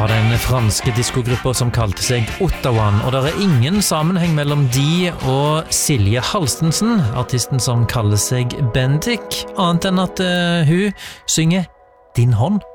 var den franske diskogruppa som kalte seg Ottawan, og det ingen sammenheng mellom de og Silje Halstensen, artisten som kaller seg Bendik, annet enn at hun synger Din hånd.